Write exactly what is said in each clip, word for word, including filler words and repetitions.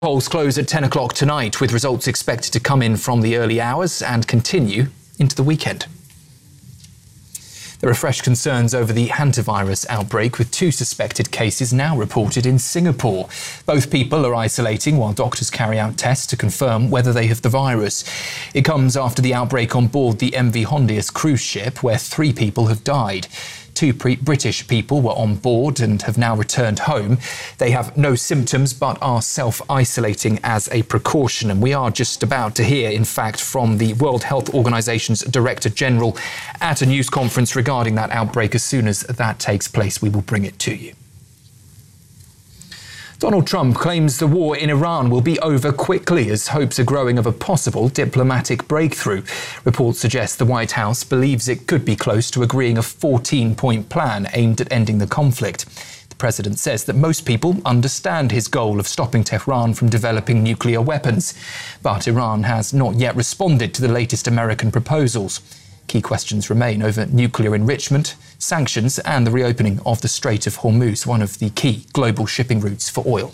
Polls close at ten o'clock tonight, with results expected to come in from the early hours and continue into the weekend. There are fresh concerns over the hantavirus outbreak, with two suspected cases now reported in Singapore. Both people are isolating while doctors carry out tests to confirm whether they have the virus. It comes after the outbreak on board the M V Hondius cruise ship, where three people have died. Two pre- British people were on board and have now returned home. They have no symptoms but are self-isolating as a precaution. And we are just about to hear, in fact, from the World Health Organization's Director General at a news conference regarding that outbreak. As soon as that takes place, we will bring it to you. Donald Trump claims the war in Iran will be over quickly as hopes are growing of a possible diplomatic breakthrough. Reports suggest the White House believes it could be close to agreeing a fourteen-point plan aimed at ending the conflict. The president says that most people understand his goal of stopping Tehran from developing nuclear weapons, but Iran has not yet responded to the latest American proposals. Key questions remain over nuclear enrichment, sanctions and the reopening of the Strait of Hormuz, one of the key global shipping routes for oil.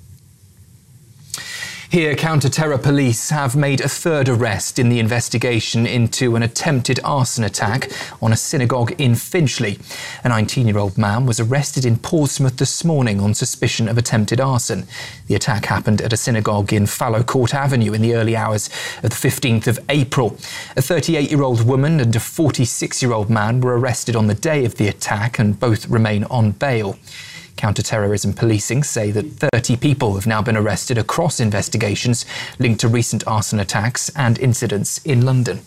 Here, counter-terror police have made a third arrest in the investigation into an attempted arson attack on a synagogue in Finchley. A nineteen-year-old man was arrested in Portsmouth this morning on suspicion of attempted arson. The attack happened at a synagogue in Fallowcourt Avenue in the early hours of the fifteenth of April. A thirty-eight-year-old woman and a forty-six-year-old man were arrested on the day of the attack and both remain on bail. Counter-terrorism policing say that thirty people have now been arrested across investigations linked to recent arson attacks and incidents in London.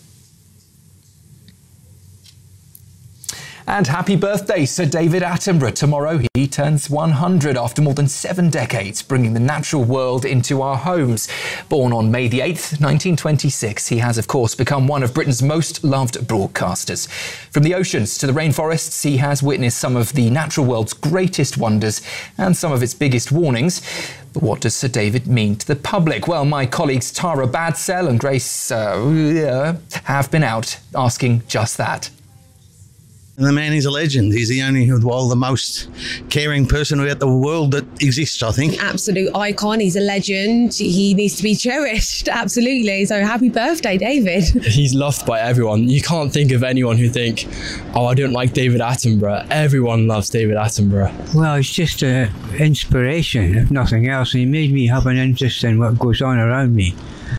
And happy birthday, Sir David Attenborough. Tomorrow he turns one hundred after more than seven decades, bringing the natural world into our homes. Born on May the eighth, nineteen twenty-six, he has, of course, become one of Britain's most loved broadcasters. From the oceans to the rainforests, he has witnessed some of the natural world's greatest wonders and some of its biggest warnings. But what does Sir David mean to the public? Well, my colleagues Tara Badsell and Grace uh, have been out asking just that. And the man is a legend. He's the only, well, the most caring person about the world that exists, I think. Absolute icon. He's a legend. He needs to be cherished. Absolutely. So happy birthday, David. He's loved by everyone. You can't think of anyone who think, oh, I don't like David Attenborough. Everyone loves David Attenborough. Well, it's just an inspiration, if nothing else. He made me have an interest in what goes on around me.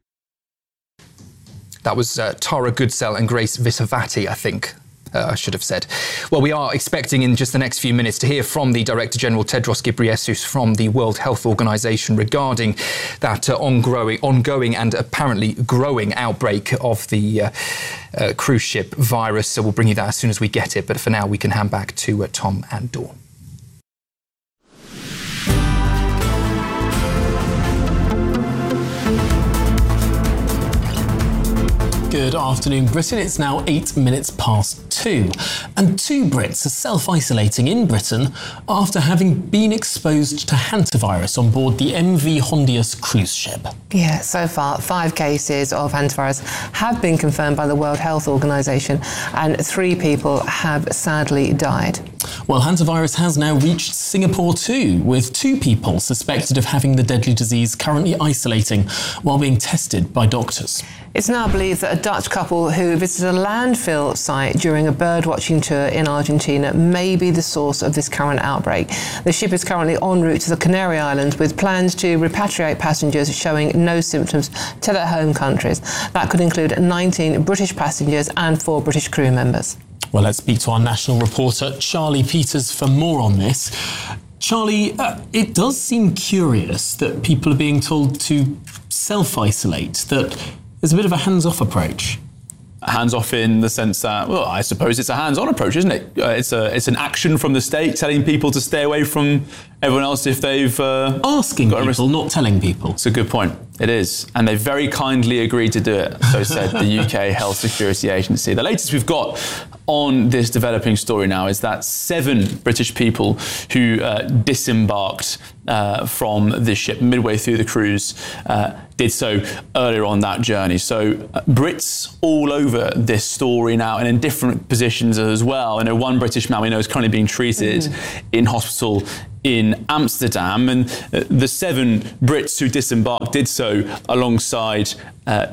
That was uh, Tara Goodsell and Grace Visavati, I think. Uh, I should have said. Well, we are expecting in just the next few minutes to hear from the Director General Tedros Ghebreyesus from the World Health Organization regarding that uh, ongoing, ongoing and apparently growing outbreak of the uh, uh, cruise ship virus. So we'll bring you that as soon as we get it. But for now, we can hand back to uh, Tom and Dawn. Good afternoon, Britain. It's now eight minutes past two. And two Brits are self-isolating in Britain after having been exposed to hantavirus on board the M V Hondius cruise ship. Yeah, so far, five cases of hantavirus have been confirmed by the World Health Organization, and three people have sadly died. Well, hantavirus has now reached Singapore too, with two people suspected of having the deadly disease currently isolating while being tested by doctors. It's now believed that a Dutch couple who visited a landfill site during a birdwatching tour in Argentina may be the source of this current outbreak. The ship is currently en route to the Canary Islands with plans to repatriate passengers showing no symptoms to their home countries. That could include nineteen British passengers and four British crew members. Well, let's speak to our national reporter, Charlie Peters, for more on this. Charlie, uh, it does seem curious that people are being told to self-isolate, that there's a bit of a hands-off approach. Hands-off in the sense that, well, I suppose it's a hands-on approach, isn't it? Uh, it's a it's an action from the state telling people to stay away from everyone else if they've... Uh, Asking got people, not telling people. It's a good point. It is. And they very kindly agreed to do it, so said the U K Health Security Agency. The latest we've got on this developing story now is that seven British people who uh, disembarked uh, from this ship midway through the cruise uh, did so earlier on that journey. So uh, Brits all over this story now and in different positions as well. I know one British man we know is currently being treated mm. in hospital in Amsterdam. And uh, the seven Brits who disembarked did so alongside uh,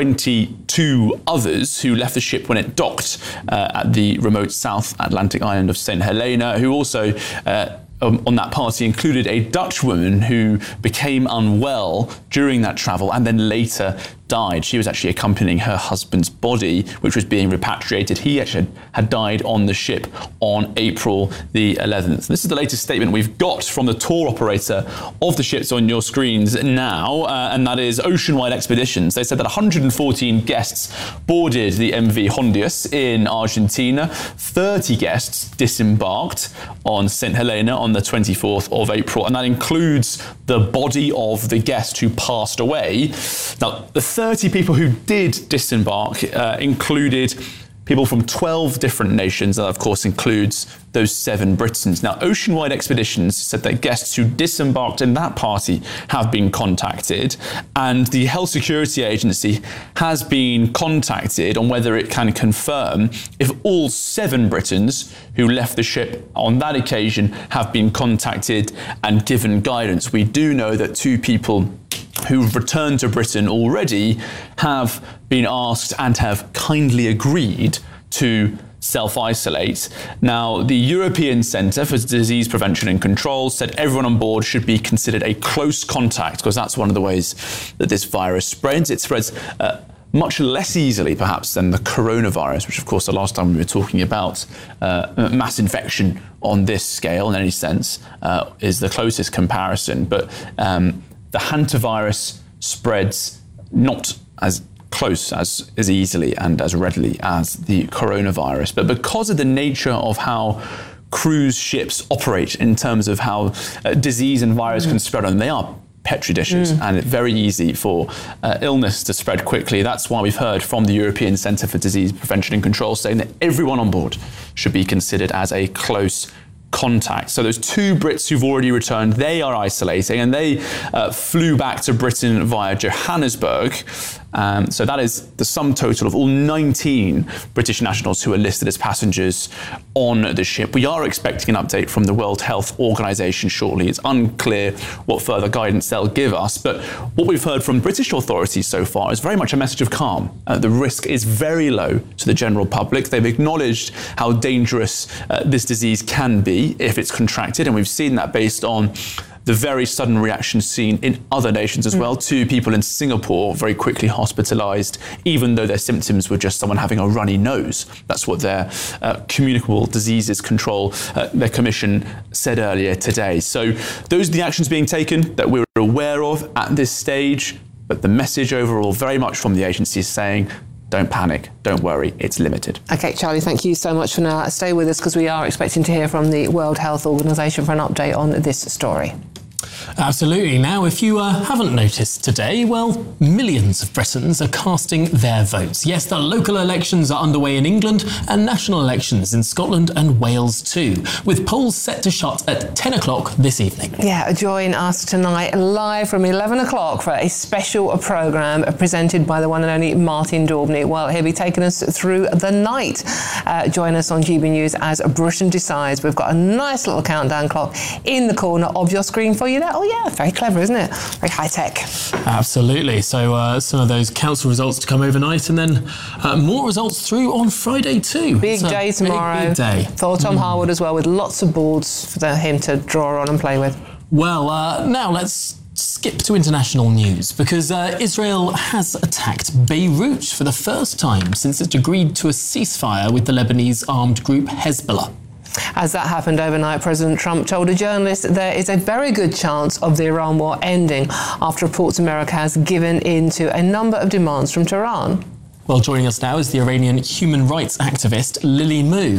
twenty-two others who left the ship when it docked uh, at the remote South Atlantic island of Saint Helena, who also uh, Um, on that party included a Dutch woman who became unwell during that travel and then later died. She was actually accompanying her husband's body, which was being repatriated. He actually had died on the ship on April the eleventh. This is the latest statement we've got from the tour operator of the ships on your screens now, uh, and that is Oceanwide Expeditions. They said that one hundred fourteen guests boarded the M V Hondius in Argentina. thirty guests disembarked on Saint Helena on the twenty-fourth of April, and that includes the body of the guest who passed away. Now, the thirty people who did disembark uh, included people from twelve different nations, and that of course includes those seven Britons. Now, Oceanwide Expeditions said that guests who disembarked in that party have been contacted, and the Health Security Agency has been contacted on whether it can confirm if all seven Britons who left the ship on that occasion have been contacted and given guidance. We do know that two people who've returned to Britain already have been asked and have kindly agreed to self-isolate. Now, the European Centre for Disease Prevention and Control said everyone on board should be considered a close contact, because that's one of the ways that this virus spreads. It spreads uh, much less easily, perhaps, than the coronavirus, which, of course, the last time we were talking about uh, mass infection on this scale, in any sense, uh, is the closest comparison. But um, the hantavirus spreads not as close as, as easily and as readily as the coronavirus. But because of the nature of how cruise ships operate in terms of how uh, disease and virus mm. can spread on them, they are petri dishes mm. and it's very easy for uh, illness to spread quickly. That's why we've heard from the European Centre for Disease Prevention and Control saying that everyone on board should be considered as a close contact. So those two Brits who've already returned, they are isolating, and they uh, flew back to Britain via Johannesburg. Um, so that is the sum total of all nineteen British nationals who are listed as passengers on the ship. We are expecting an update from the World Health Organization shortly. It's unclear what further guidance they'll give us, but what we've heard from British authorities so far is very much a message of calm. Uh, the risk is very low to the general public. They've acknowledged how dangerous uh, this disease can be if it's contracted, and we've seen that based on the very sudden reaction seen in other nations as well. Mm. Two people in Singapore very quickly hospitalised, even though their symptoms were just someone having a runny nose. That's what their uh, Communicable Diseases Control, uh, their commission said earlier today. So those are the actions being taken that we're aware of at this stage. But the message overall very much from the agency is saying, don't panic, don't worry, it's limited. OK, Charlie, thank you so much for now. Stay with us because we are expecting to hear from the World Health Organization for an update on this story. Absolutely. Now, if you uh, haven't noticed today, well, millions of Britons are casting their votes. Yes, the local elections are underway in England and national elections in Scotland and Wales too, with polls set to shut at ten o'clock this evening. Yeah, join us tonight live from eleven o'clock for a special programme presented by the one and only Martin Daubney. Well, he'll be taking us through the night. Uh, join us on G B News as Britain Decides. We've got a nice little countdown clock in the corner of your screen for you there. Oh yeah, very clever, isn't it? Very high tech. Absolutely. So uh, some of those council results to come overnight, and then uh, more results through on Friday too. Big it's day tomorrow. Big, big day. For Tom mm. Harwood as well, with lots of boards for him to draw on and play with. Well, uh, now let's skip to international news, because uh, Israel has attacked Beirut for the first time since it agreed to a ceasefire with the Lebanese armed group Hezbollah. As that happened overnight, President Trump told a journalist there is a very good chance of the Iran war ending after reports America has given in to a number of demands from Tehran. Well, joining us now is the Iranian human rights activist Lily Mu.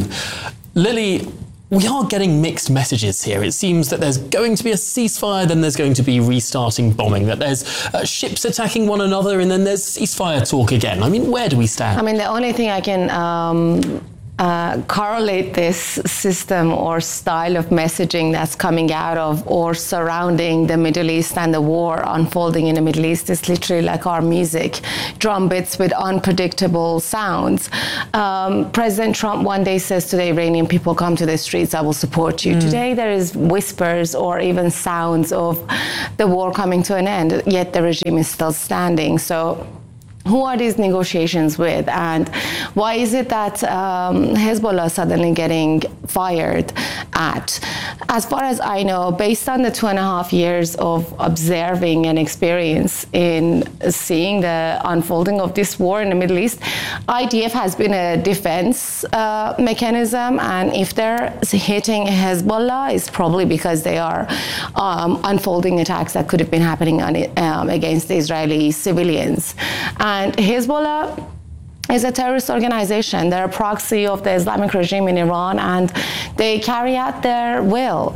Lily, we are getting mixed messages here. It seems that there's going to be a ceasefire, then there's going to be restarting bombing, that there's uh, ships attacking one another, and then there's ceasefire talk again. I mean, where do we stand? I mean, the only thing I can um, uh, correlate this system or style of messaging that's coming out of or surrounding the Middle East and the war unfolding in the Middle East is literally like our music, drum beats with unpredictable sounds. Um, President Trump one day says to the Iranian people, come to the streets, I will support you. Mm. Today there is whispers or even sounds of the war coming to an end, yet the regime is still standing. So who are these negotiations with, and why is it that um, Hezbollah suddenly getting fired at? As far as I know, based on the two and a half years of observing and experience in seeing the unfolding of this war in the Middle East, I D F has been a defense uh, mechanism, and if they're hitting Hezbollah, it's probably because they are um, unfolding attacks that could have been happening on it, um, against the Israeli civilians. And Hezbollah is a terrorist organization. They're a proxy of the Islamic regime in Iran, and they carry out their will.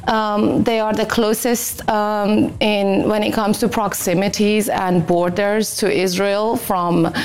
Um, they are the closest um, in when it comes to proximities and borders to Israel from uh,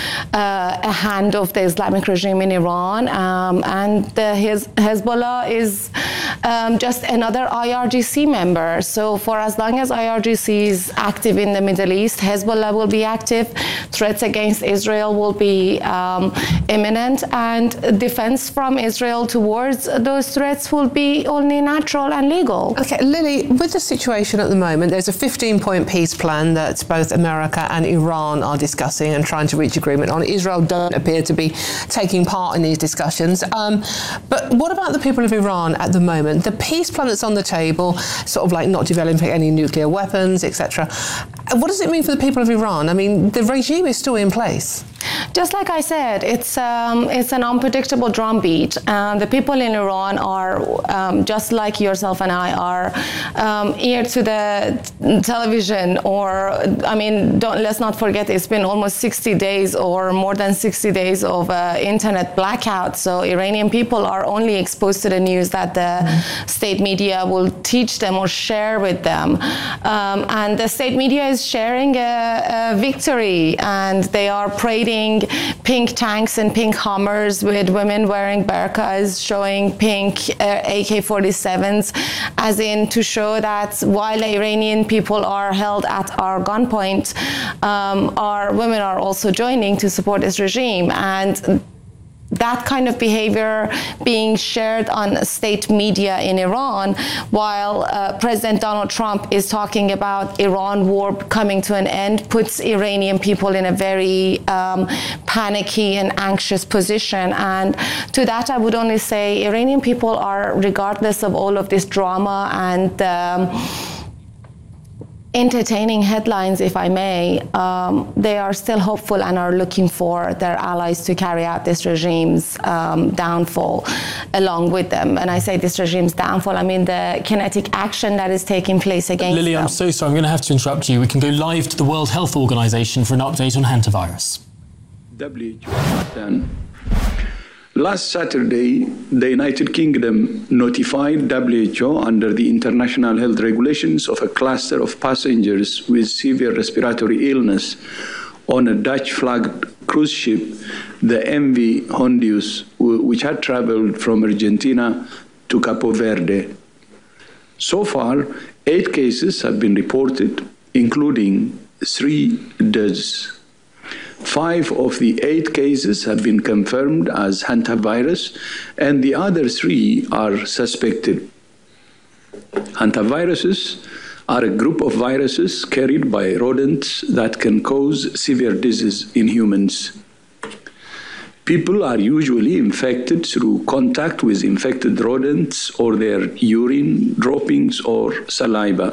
a hand of the Islamic regime in Iran. Um, and the Hez- Hezbollah is um, just another I R G C member. So for as long as I R G C is active in the Middle East, Hezbollah will be active. Threats against Israel will be Um, imminent, and defense from Israel towards those threats will be only natural and legal. Okay, Lily, with the situation at the moment, there's a fifteen-point peace plan that both America and Iran are discussing and trying to reach agreement on. Israel don't appear to be taking part in these discussions. Um, but what about the people of Iran at the moment? The peace plan that's on the table, sort of like not developing any nuclear weapons, et cetera. What does it mean for the people of Iran? I mean, the regime is still in place. Just like I said, it's um, it's an unpredictable drumbeat. Um, the people in Iran are, um, just like yourself and I, are um, ear to the television. Or, I mean, don't let's not forget, it's been almost sixty days or more than sixty days of uh, internet blackout. So Iranian people are only exposed to the news that the mm-hmm. state media will teach them or share with them. Um, and the state media is sharing a, a victory, and they are parading pink tanks and pink Hummers with women wearing burqas, showing pink uh, A K forty-sevens, as in to show that while Iranian people are held at our gunpoint, um, our women are also joining to support this regime. And that kind of behavior being shared on state media in Iran, while uh, President Donald Trump is talking about Iran war coming to an end, puts Iranian people in a very um, panicky and anxious position. And to that, I would only say Iranian people are, regardless of all of this drama and um, entertaining headlines, if I may, um, they are still hopeful and are looking for their allies to carry out this regime's um, downfall along with them. And I say this regime's downfall, I mean the kinetic action that is taking place against Lily, them. I'm so sorry, I'm going to have to interrupt you. We can go live to the World Health Organization for an update on hantavirus. W H O. Last Saturday, the United Kingdom notified W H O under the international health regulations of a cluster of passengers with severe respiratory illness on a Dutch-flagged cruise ship, the M V Hondius, which had traveled from Argentina to Capo Verde. So far, eight cases have been reported, including three deaths. Five of the eight cases have been confirmed as hantavirus, and the other three are suspected. Hantaviruses are a group of viruses carried by rodents that can cause severe disease in humans. People are usually infected through contact with infected rodents or their urine, droppings, or saliva.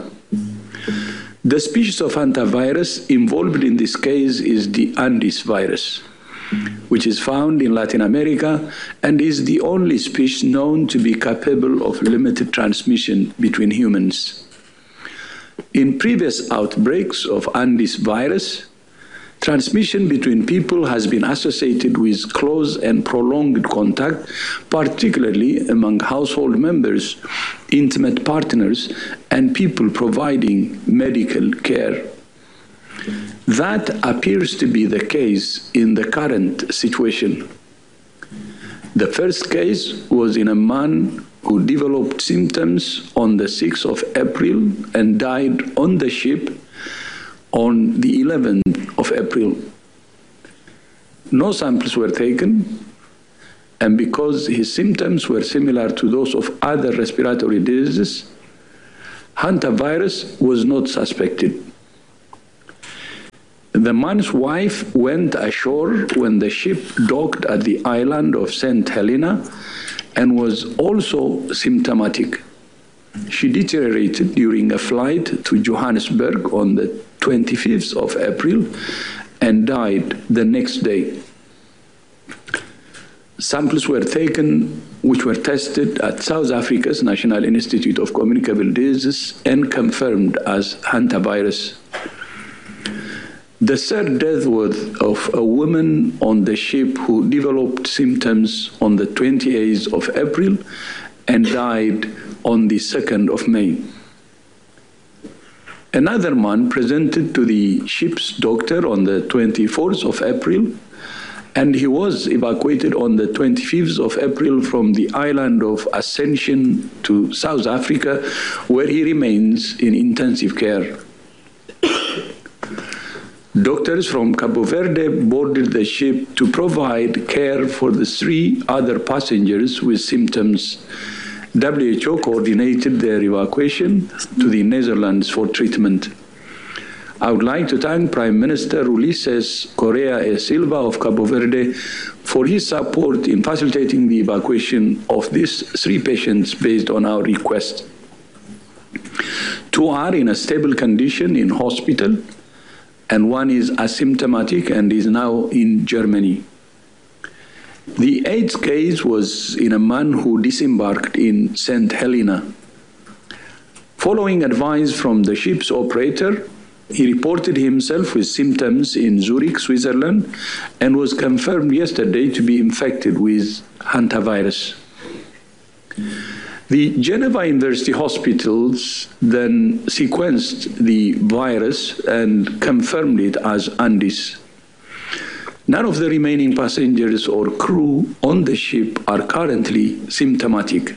The species of hantavirus involved in this case is the Andes virus, which is found in Latin America and is the only species known to be capable of limited transmission between humans. In previous outbreaks of Andes virus, transmission between people has been associated with close and prolonged contact, particularly among household members, intimate partners, and people providing medical care. That appears to be the case in the current situation. The first case was in a man who developed symptoms on the sixth of April and died on the ship on the eleventh of April. No samples were taken, and because his symptoms were similar to those of other respiratory diseases, hantavirus was not suspected. The man's wife went ashore when the ship docked at the island of Saint Helena and was also symptomatic. She deteriorated during a flight to Johannesburg on the twenty-fifth of April and died the next day. Samples were taken which were tested at South Africa's National Institute of Communicable Diseases and confirmed as hantavirus. The third death was of a woman on the ship who developed symptoms on the twenty-eighth of April and died on the second of May. Another man presented to the ship's doctor on the twenty-fourth of April, and he was evacuated on the twenty-fifth of April from the island of Ascension to South Africa, where he remains in intensive care. Doctors from Cabo Verde boarded the ship to provide care for the three other passengers with symptoms. W H O coordinated their evacuation to the Netherlands for treatment. I would like to thank Prime Minister Ulisses Correa e Silva of Cabo Verde for his support in facilitating the evacuation of these three patients based on our request. Two are in a stable condition in hospital, and one is asymptomatic and is now in Germany. The eighth case was in a man who disembarked in Saint Helena. Following advice from the ship's operator, he reported himself with symptoms in Zurich, Switzerland, and was confirmed yesterday to be infected with hantavirus. The Geneva University hospitals then sequenced the virus and confirmed it as Andes. None of the remaining passengers or crew on the ship are currently symptomatic.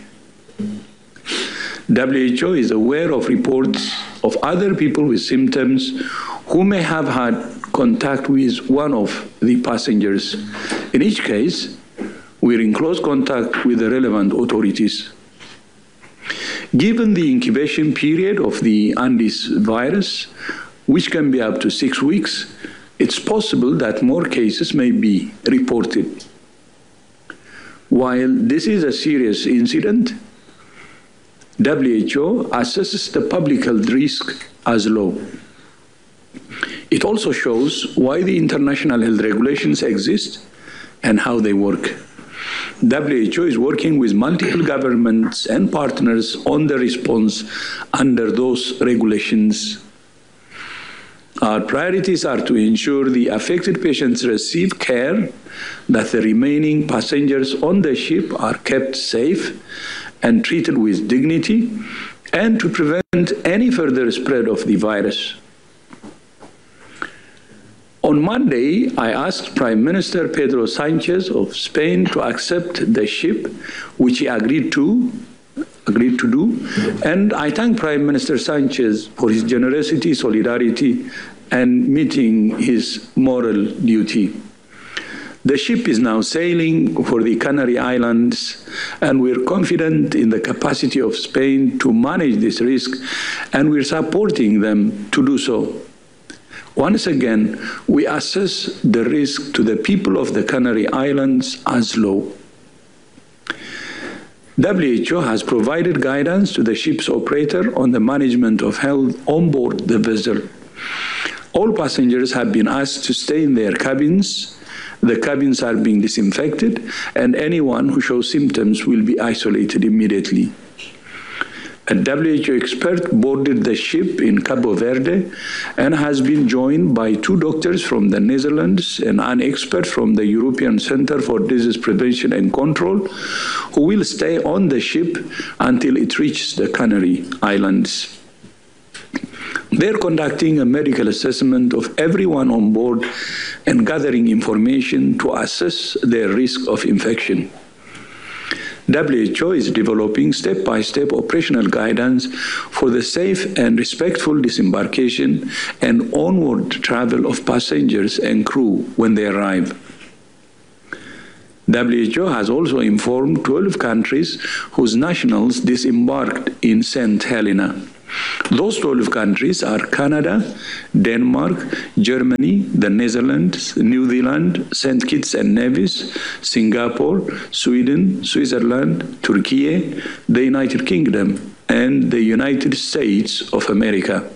W H O is aware of reports of other people with symptoms who may have had contact with one of the passengers. In each case, we're in close contact with the relevant authorities. Given the incubation period of the Andes virus, which can be up to six weeks, it's possible that more cases may be reported. While this is a serious incident, W H O assesses the public health risk as low. It also shows why the international health regulations exist and how they work. W H O is working with multiple governments and partners on the response under those regulations. Our priorities are to ensure the affected patients receive care, that the remaining passengers on the ship are kept safe and treated with dignity, and to prevent any further spread of the virus. On Monday, I asked Prime Minister Pedro Sanchez of Spain to accept the ship, which he agreed to, agreed to do, and I thank Prime Minister Sanchez for his generosity, solidarity, and meeting his moral duty. The ship is now sailing for the Canary Islands, and we're confident in the capacity of Spain to manage this risk, and we're supporting them to do so. Once again, we assess the risk to the people of the Canary Islands as low. W H O has provided guidance to the ship's operator on the management of health on board the vessel. All passengers have been asked to stay in their cabins. The cabins are being disinfected, and anyone who shows symptoms will be isolated immediately. A W H O expert boarded the ship in Cabo Verde and has been joined by two doctors from the Netherlands and an expert from the European Centre for Disease Prevention and Control, who will stay on the ship until it reaches the Canary Islands. They're conducting a medical assessment of everyone on board and gathering information to assess their risk of infection. W H O is developing step-by-step operational guidance for the safe and respectful disembarkation and onward travel of passengers and crew when they arrive. W H O has also informed twelve countries whose nationals disembarked in Saint Helena. Those twelve countries are Canada, Denmark, Germany, the Netherlands, New Zealand, Saint Kitts and Nevis, Singapore, Sweden, Switzerland, Turkey, the United Kingdom, and the United States of America.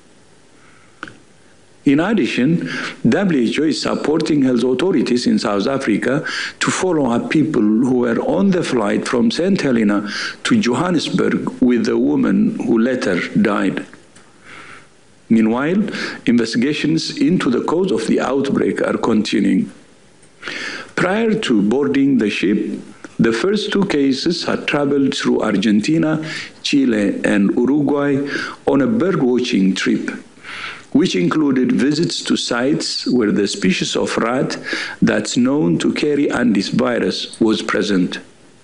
In addition, W H O is supporting health authorities in South Africa to follow up people who were on the flight from Saint Helena to Johannesburg with the woman who later died. Meanwhile, investigations into the cause of the outbreak are continuing. Prior to boarding the ship, the first two cases had traveled through Argentina, Chile, and Uruguay on a birdwatching trip, which included visits to sites where the species of rat that's known to carry Andes virus was present.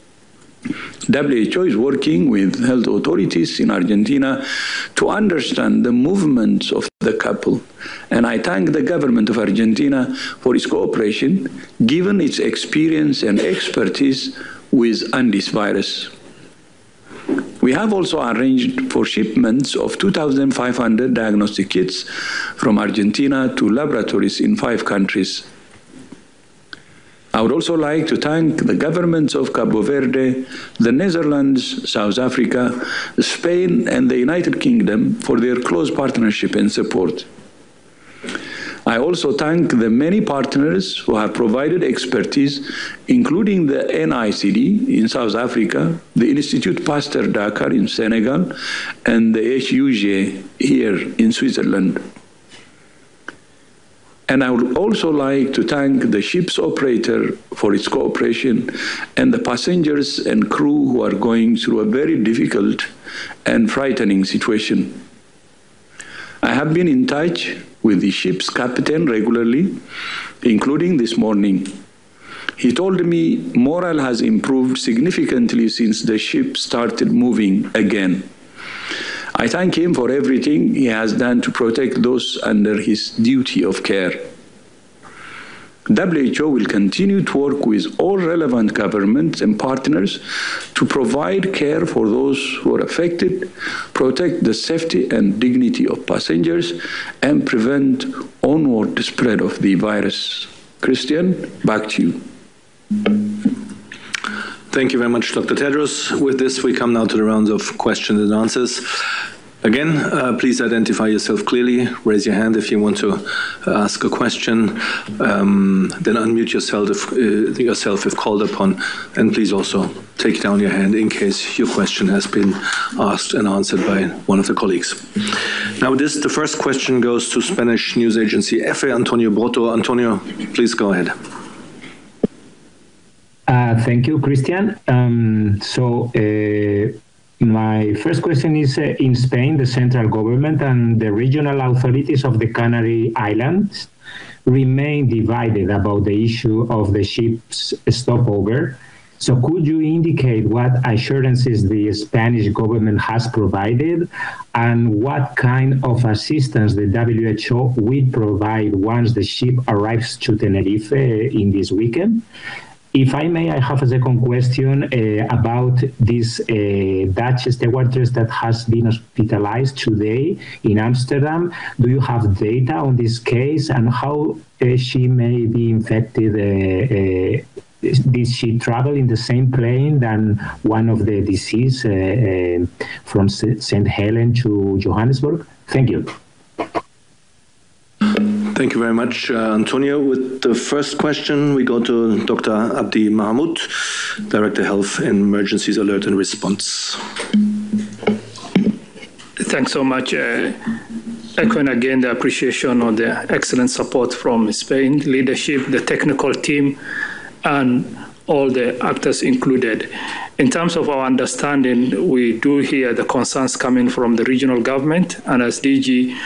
W H O is working with health authorities in Argentina to understand the movements of the couple, and I thank the government of Argentina for its cooperation, given its experience and expertise with Andes virus. We have also arranged for shipments of two thousand five hundred diagnostic kits from Argentina to laboratories in five countries. I would also like to thank the governments of Cabo Verde, the Netherlands, South Africa, Spain, and the United Kingdom for their close partnership and support. I also thank the many partners who have provided expertise, including the N I C D in South Africa, the Institut Pasteur Dakar in Senegal, and the H U G here in Switzerland. And I would also like to thank the ship's operator for its cooperation and the passengers and crew who are going through a very difficult and frightening situation. I have been in touch with the ship's captain regularly, including this morning. He told me morale has improved significantly since the ship started moving again. I thank him for everything he has done to protect those under his duty of care. W H O will continue to work with all relevant governments and partners to provide care for those who are affected, protect the safety and dignity of passengers, and prevent onward spread of the virus. Christian, back to you. Thank you very much, Doctor Tedros. With this, we come now to the rounds of questions and answers. Again, uh, please identify yourself clearly. Raise your hand if you want to uh, ask a question. Um, then unmute yourself if, uh, yourself if called upon. And please also take down your hand in case your question has been asked and answered by one of the colleagues. Now, this the first question goes to Spanish news agency F E, Antonio Broto. Antonio, please go ahead. Uh, thank you, Christian. Um, so, uh, my first question is, uh, in Spain, the central government and the regional authorities of the Canary Islands remain divided about the issue of the ship's stopover. So could you indicate what assurances the Spanish government has provided and what kind of assistance the W H O will provide once the ship arrives to Tenerife in this weekend? If I may, I have a second question uh, about this uh, Dutch stewardess that has been hospitalized today in Amsterdam. Do you have data on this case and how uh, she may be infected? Uh, uh, did she travel in the same plane than one of the deceased uh, uh, from Saint Helen to Johannesburg? Thank you. Thank you very much, uh, Antonio. With the first question, we go to Doctor Abdi Mahmoud, Director Health and Emergencies Alert and Response. Thanks so much. Uh, echoing again the appreciation on the excellent support from Spain, leadership, the technical team, and all the actors included. In terms of our understanding, we do hear the concerns coming from the regional government, and as D G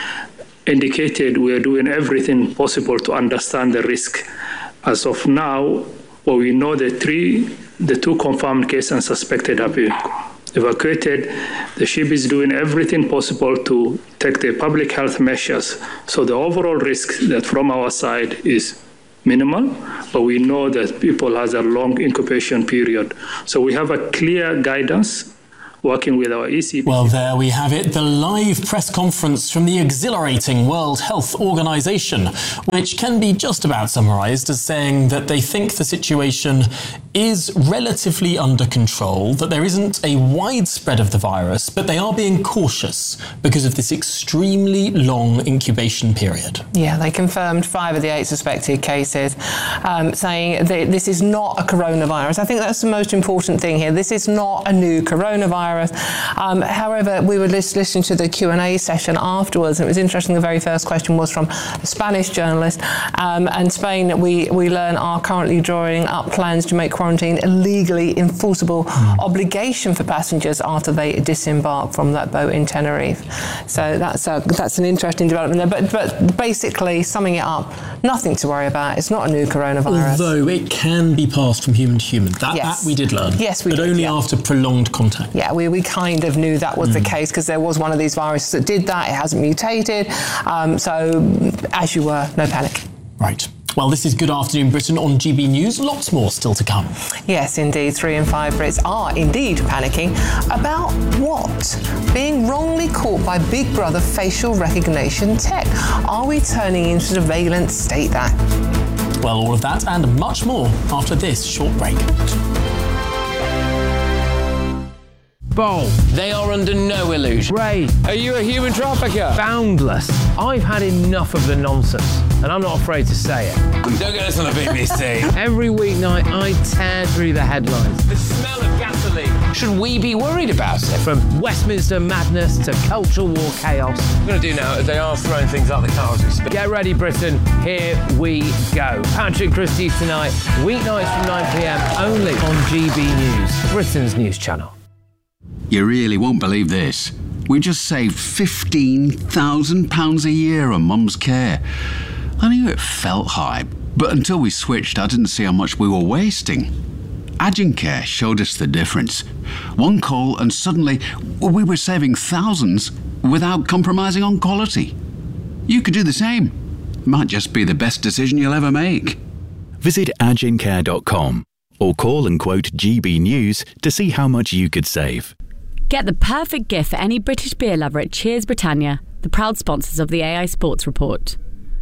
indicated, we are doing everything possible to understand the risk. As of now, But we know the three, the two confirmed cases and suspected have been evacuated. The ship is doing everything possible to take the public health measures. So the overall risk that from our side is minimal, but we know that people has a long incubation period. So we have a clear guidance working with our E C B. Well, there we have it, the live press conference from the exhilarating World Health Organization, which can be just about summarised as saying that they think the situation is relatively under control, that there isn't a widespread of the virus, but they are being cautious because of this extremely long incubation period. Yeah, they confirmed five of the eight suspected cases, um, saying that this is not a coronavirus. I think that's the most important thing here. This is not a new coronavirus. Um, however, we were just listening to the Q and A session afterwards, and it was interesting. The very first question was from a Spanish journalist, um, and Spain, we, we learn, are currently drawing up plans to make quarantine a legally enforceable mm. obligation for passengers after they disembark from that boat in Tenerife. So that's a, that's an interesting development there. But, but basically, summing it up, nothing to worry about. It's not a new coronavirus. Although it can be passed from human to human. That, yes. that we did learn. Yes, we but did. But only yeah. after prolonged contact. Yeah, we, we kind of knew that was mm. the case because there was one of these viruses that did that. It hasn't mutated. Um, so, as you were, no panic. Right. Well, this is Good Afternoon Britain on G B News. Lots more still to come. Yes, indeed. Three in five Brits are indeed panicking. About what? Being wrongly caught by Big Brother facial recognition tech. Are we turning into surveillance state that? Well, all of that and much more after this short break. Bold. They are under no illusion. Ray. Are you a human trafficker? Boundless. I've had enough of the nonsense, and I'm not afraid to say it. Don't get us on the B B C. Every weeknight, I tear through the headlines. The smell of gasoline. Should we be worried about it? From Westminster madness to cultural war chaos. What I'm going to do now is they are throwing things out the car as we speak. Get ready, Britain. Here we go. Patrick Christie tonight, weeknights from nine p m, only on G B News, Britain's news channel. You really won't believe this. We just saved fifteen thousand pounds a year on Mum's care. I knew it felt high, but until we switched, I didn't see how much we were wasting. Agencare showed us the difference. One call and suddenly we were saving thousands without compromising on quality. You could do the same. Might just be the best decision you'll ever make. Visit agencare dot com or call and quote G B News to see how much you could save. Get the perfect gift for any British beer lover at Cheers Britannia, the proud sponsors of the A I Sports Report.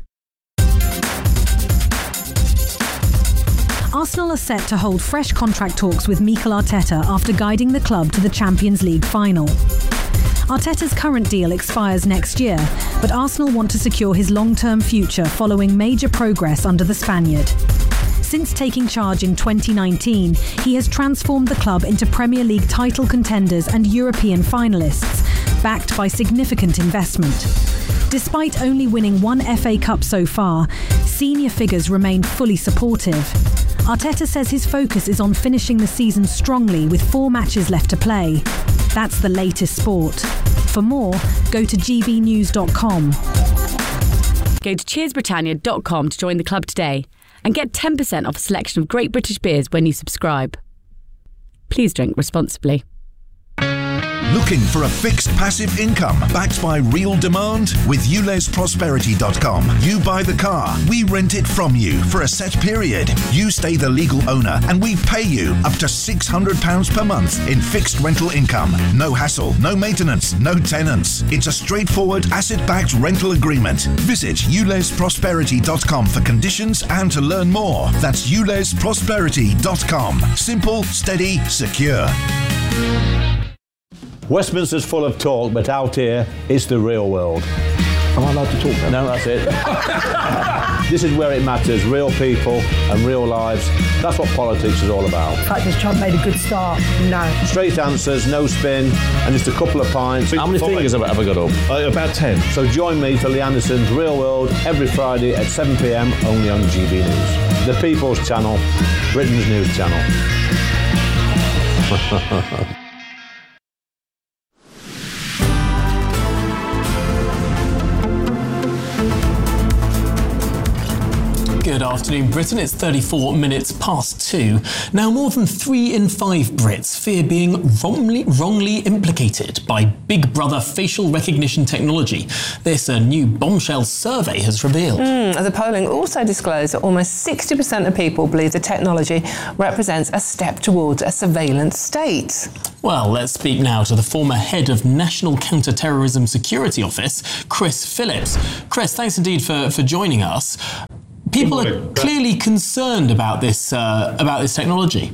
Arsenal are set to hold fresh contract talks with Mikel Arteta after guiding the club to the Champions League final. Arteta's current deal expires next year, but Arsenal want to secure his long-term future following major progress under the Spaniard. Since taking charge in twenty nineteen, he has transformed the club into Premier League title contenders and European finalists, backed by significant investment. Despite only winning one F A Cup so far, senior figures remain fully supportive. Arteta says his focus is on finishing the season strongly with four matches left to play. That's the latest sport. For more, go to g b news dot com. Go to cheers britannia dot com to join the club today and get ten percent off a selection of great British beers when you subscribe. Please drink responsibly. Looking for a fixed passive income backed by real demand? With u les prosperity dot com, you buy the car, we rent it from you for a set period. You stay the legal owner and we pay you up to six hundred pounds per month in fixed rental income. No hassle, no maintenance, no tenants. It's a straightforward asset-backed rental agreement. Visit u les prosperity dot com for conditions and to learn more. That's u les prosperity dot com. Simple, steady, secure. Westminster's full of talk, but out here, it's the real world. Am I allowed to talk then? No, that's it. This is where it matters, real people and real lives. That's what politics is all about. The fact has Trump made a good start? No. Straight answers, no spin, and just a couple of pints. How many fingers have I ever got up? Uh, about ten. So join me for Lee Anderson's Real World every Friday at seven p m only on G B News. The People's Channel, Britain's news channel. Good afternoon, Britain. It's thirty-four minutes past two. Now, more than three in five Brits fear being wrongly, wrongly implicated by Big Brother facial recognition technology. This a new bombshell survey has revealed. Mm, the polling also disclosed that almost sixty percent of people believe the technology represents a step towards a surveillance state. Well, let's speak now to the former head of National Counter-Terrorism Security Office, Chris Phillips. Chris, thanks indeed for, for joining us. People are clearly concerned about this uh, about this technology.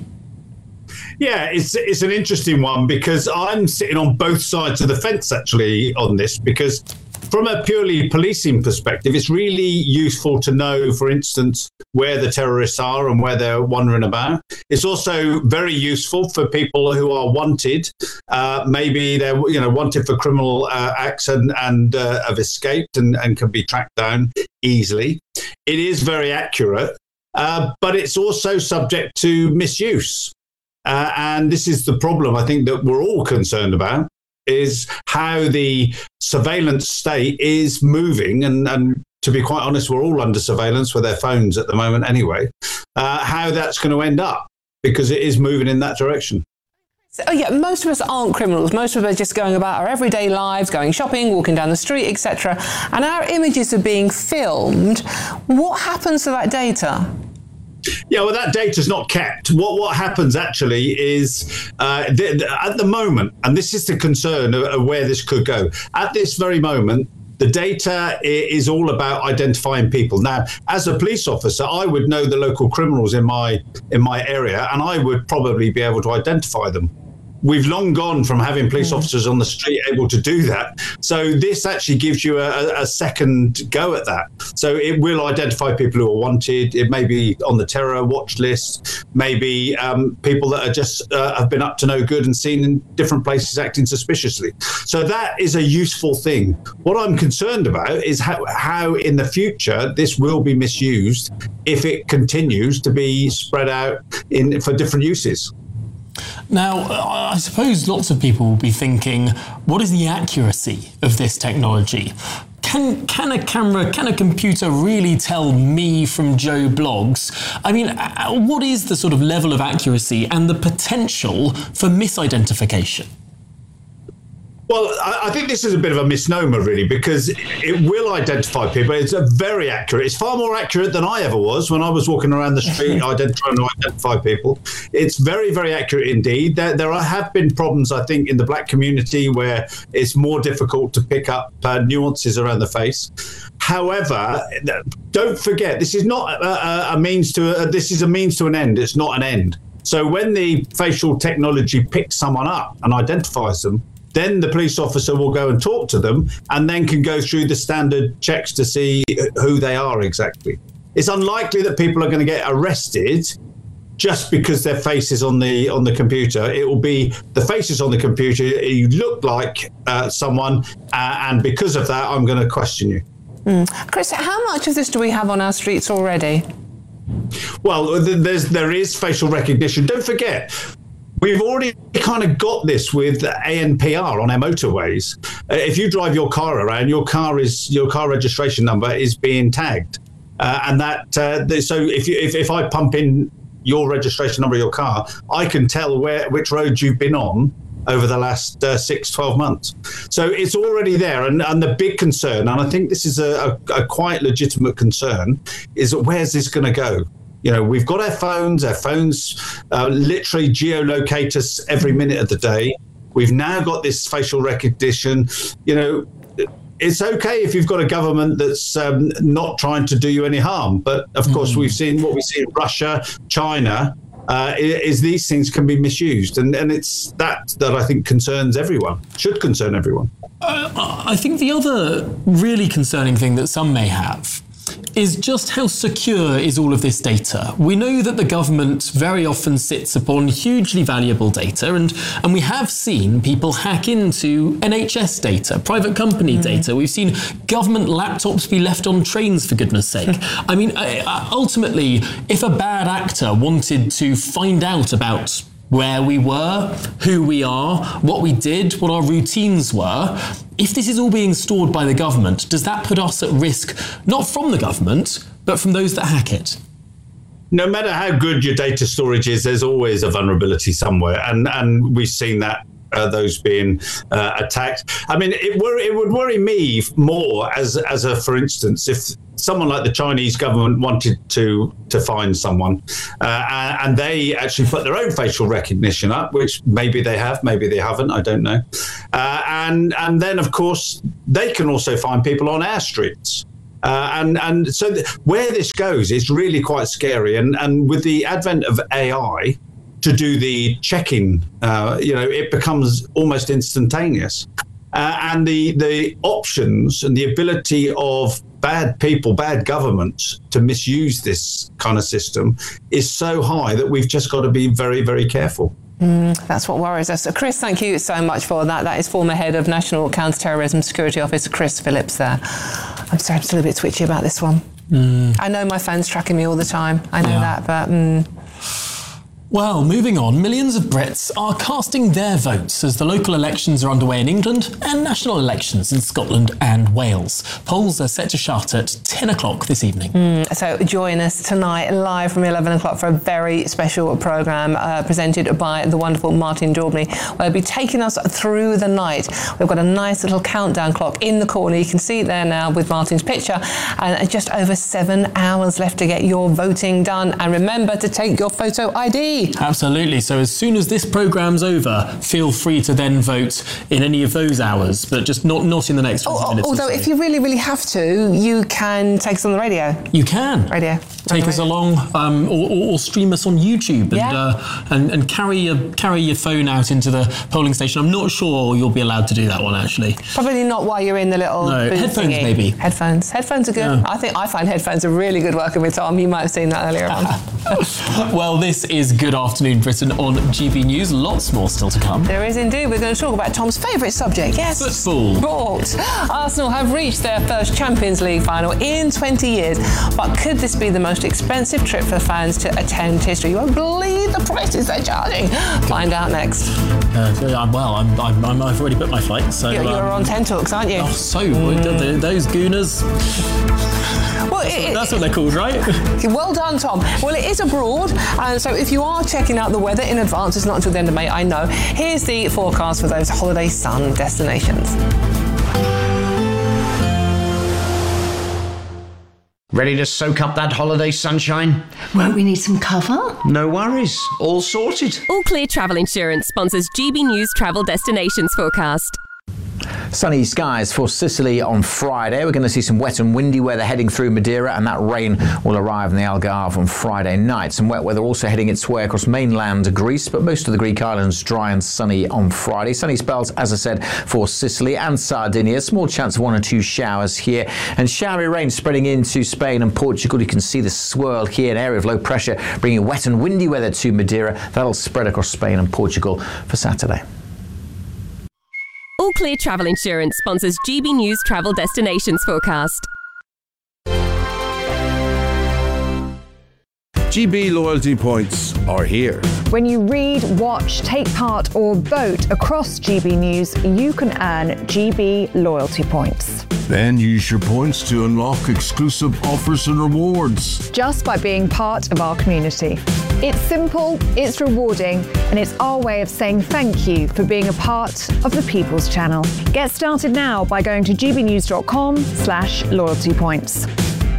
Yeah, it's it's an interesting one because I'm sitting on both sides of the fence actually on this, because from a purely policing perspective, it's really useful to know, for instance, where the terrorists are and where they're wandering about. It's also very useful for people who are wanted. Uh, maybe they're you know wanted for criminal uh, acts and, and uh, have escaped and, and can be tracked down easily. It is very accurate, uh, but it's also subject to misuse. Uh, and this is the problem I think that we're all concerned about, is how the surveillance state is moving. And, and to be quite honest, we're all under surveillance with their phones at the moment anyway, uh, how that's going to end up, because it is moving in that direction. Oh yeah, most of us aren't criminals. Most of us are just going about our everyday lives, going shopping, walking down the street, et cetera. And our images are being filmed. What happens to that data? Yeah, well, that data's not kept. What what happens actually is uh, th- th- at the moment, and this is the concern of, of where this could go. At this very moment, the data is all about identifying people. Now, as a police officer, I would know the local criminals in my in my area, and I would probably be able to identify them. We've long gone from having police officers on the street able to do that. So this actually gives you a, a second go at that. So it will identify people who are wanted. It may be on the terror watch list, maybe um, people that are just uh, have been up to no good and seen in different places acting suspiciously. So that is a useful thing. What I'm concerned about is how, how in the future this will be misused if it continues to be spread out in for different uses. Now, I suppose lots of people will be thinking, what is the accuracy of this technology? Can can a camera, can a computer really tell me from Joe Bloggs? I mean, what is the sort of level of accuracy and the potential for misidentification? Well, I think this is a bit of a misnomer, really, because it will identify people. It's a very accurate. It's far more accurate than I ever was when I was walking around the street ident- trying to identify people. It's very, very accurate indeed. There, there are, have been problems, I think, in the black community where it's more difficult to pick up uh, nuances around the face. However, don't forget, this is not a, a means to. A, this is a means to an end. It's not an end. So when the facial technology picks someone up and identifies them, then the police officer will go and talk to them and then can go through the standard checks to see who they are exactly. It's unlikely that people are going to get arrested just because their face is on the on the computer. It will be the face is on the computer, you look like uh, someone, uh, and because of that, I'm going to question you. Mm. Chris, how much of this do we have on our streets already? Well, there's there is facial recognition. Don't forget, we've already kind of got this with A N P R on our motorways. Uh, if you drive your car around, your car is your car registration number is being tagged, uh, and that uh, so if you if, if I pump in your registration number of your car, I can tell where which road you've been on over the last uh, six, twelve months. So it's already there, and, and the big concern, and I think this is a, a, a quite legitimate concern, is where's this going to go? You know, we've got our phones, our phones uh, literally geolocate us every minute of the day. We've now got this facial recognition. You know, it's okay if you've got a government that's um, not trying to do you any harm. But of course, mm. we've seen what we see in Russia, China, uh, is these things can be misused. And, and it's that that I think concerns everyone, should concern everyone. Uh, I think the other really concerning thing that some may have is just how secure is all of this data. We know that the government very often sits upon hugely valuable data, and, and we have seen people hack into N H S data, private company mm. data. We've seen government laptops be left on trains, for goodness sake. I mean, ultimately, if a bad actor wanted to find out about where we were, who we are, what we did, what our routines were, if this is all being stored by the government, does that put us at risk, not from the government, but from those that hack it. No matter how good your data storage is, there's always a vulnerability somewhere, and and we've seen that. Uh, those being uh, attacked. I mean, it, wor- it would worry me more as as a, for instance, if someone like the Chinese government wanted to to find someone uh, and they actually put their own facial recognition up, which maybe they have, maybe they haven't, I don't know. Uh, and and then, of course, they can also find people on our streets. Uh, and and so th- where this goes is really quite scary. And, and with the advent of A I, to do the checking, uh, you know, it becomes almost instantaneous. Uh, and the the options and the ability of bad people, bad governments to misuse this kind of system is so high that we've just got to be very, very careful. Mm, that's what worries us. So Chris, thank you so much for that. That is former head of National Counter-Terrorism Security Office, Chris Phillips there. I'm sorry, I'm still a bit twitchy about this one. Mm. I know my phone's tracking me all the time. I know yeah. that, but... Mm. Well, moving on, millions of Brits are casting their votes as the local elections are underway in England and national elections in Scotland and Wales. Polls are set to shut at ten o'clock this evening. Mm, so join us tonight live from eleven o'clock for a very special programme uh, presented by the wonderful Martin Daubney. We'll be taking us through the night. We've got a nice little countdown clock in the corner. You can see it there now with Martin's picture. And just over seven hours left to get your voting done. And remember to take your photo I D. Absolutely. So as soon as this programme's over, feel free to then vote in any of those hours, but just not, not in the next twenty minutes. Although if you really, really have to, you can take us on the radio. You can. Radio. Take us along um, or, or, or stream us on YouTube and, yeah. uh, and and carry your carry your phone out into the polling station. I'm not sure you'll be allowed to do that one, actually. Probably not while you're in the little No, booth headphones thingy. maybe. Headphones. Headphones are good. Yeah. I think I find headphones are really good working with Tom. You might have seen that earlier on. Well, this is Good Afternoon Britain on G B News. Lots more still to come. There is indeed. We're going to talk about Tom's favourite subject. Yes. Football. Sport. Arsenal have reached their first Champions League final in twenty years. But could this be the most expensive trip for fans to attend history? You won't believe the prices they're charging. Find out next. Uh, yeah, well, I'm, I'm, I'm, I've already booked my flight. So You're, you're um, on Ten Talks, aren't you? Oh, so mm. those gooners. Well, that's, it, what, that's what they're called, right? Well done, Tom. Well, it is abroad, and so if you are checking out the weather in advance, it's not until the end of May, I know. Here's the forecast for those holiday sun destinations. Ready to soak up that holiday sunshine? Won't we need some cover? No worries. All sorted. All Clear Travel Insurance sponsors G B News Travel Destinations Forecast. Sunny skies for Sicily on Friday. We're going to see some wet and windy weather heading through Madeira, and that rain will arrive in the Algarve on Friday night. Some wet weather also heading its way across mainland Greece, but most of the Greek islands dry and sunny on Friday. Sunny spells, as I said, for Sicily and Sardinia. Small chance of one or two showers here, and showery rain spreading into Spain and Portugal. You can see the swirl here, an area of low pressure bringing wet and windy weather to Madeira. That'll spread across Spain and Portugal for Saturday. All Clear Travel Insurance sponsors G B News Travel Destinations Forecast. G B loyalty points are here. When you read, watch, take part or vote across G B News, you can earn G B loyalty points. Then use your points to unlock exclusive offers and rewards. Just by being part of our community. It's simple, it's rewarding, and it's our way of saying thank you for being a part of the People's Channel. Get started now by going to gbnews.com slash loyalty points.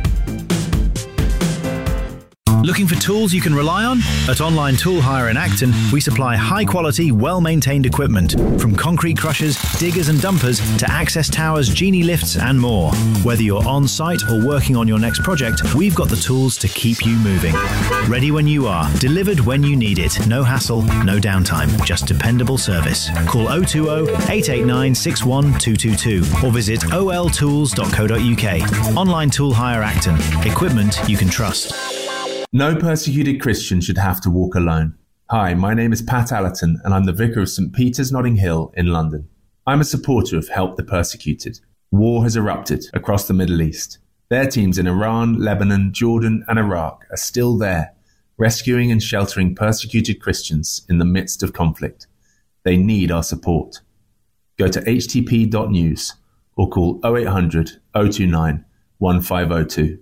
Looking for tools you can rely on? At Online Tool Hire in Acton, we supply high-quality, well-maintained equipment, from concrete crushers, diggers and dumpers, to access towers, genie lifts and more. Whether you're on-site or working on your next project, we've got the tools to keep you moving. Ready when you are, delivered when you need it. No hassle, no downtime, just dependable service. Call oh two oh, eight eight nine, six one two two two or visit o l tools dot co dot u k. Online Tool Hire Acton. Equipment you can trust. No persecuted Christian should have to walk alone. Hi, my name is Pat Allerton and I'm the Vicar of St Peter's Notting Hill in London. I'm a supporter of Help the Persecuted. War has erupted across the Middle East. Their teams in Iran, Lebanon, Jordan and Iraq are still there, rescuing and sheltering persecuted Christians in the midst of conflict. They need our support. Go to h t p dot news or call oh eight hundred, oh two nine, one five oh two.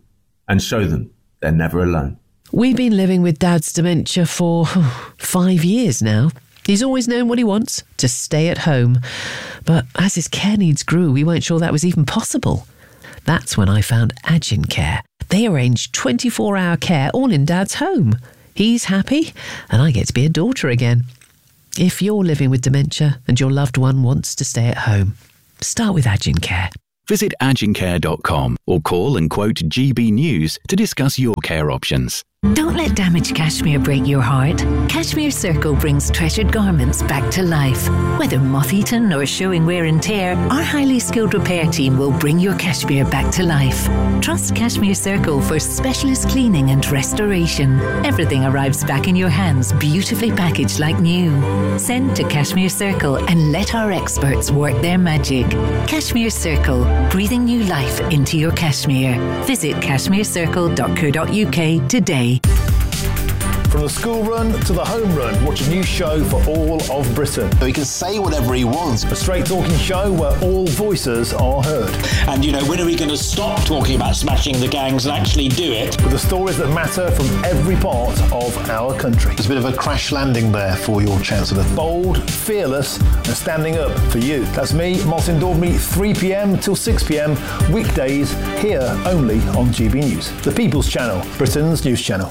and show them they're never alone. We've been living with Dad's dementia for five years now. He's always known what he wants, to stay at home. But as his care needs grew, we weren't sure that was even possible. That's when I found Agin Care. They arrange twenty-four hour care all in Dad's home. He's happy, and I get to be a daughter again. If you're living with dementia and your loved one wants to stay at home, start with Agin Care. Visit agin care dot com or call and quote G B News to discuss your care options. Don't let damaged cashmere break your heart. Cashmere Circle brings treasured garments back to life. Whether moth-eaten or showing wear and tear, our highly skilled repair team will bring your cashmere back to life. Trust Cashmere Circle for specialist cleaning and restoration. Everything arrives back in your hands, beautifully packaged like new. Send to Cashmere Circle and let our experts work their magic. Cashmere Circle, breathing new life into your cashmere. Visit cashmere circle dot co dot U K today. From the school run to the home run, watch a new show for all of Britain. He can say whatever he wants. A straight talking show where all voices are heard. And, you know, when are we going to stop talking about smashing the gangs and actually do it? With the stories that matter from every part of our country. There's a bit of a crash landing there for your Chancellor. Bold, fearless and standing up for you. That's me, Martin Daubney, three p.m. till six p.m. weekdays here only on G B News. The People's Channel, Britain's news channel.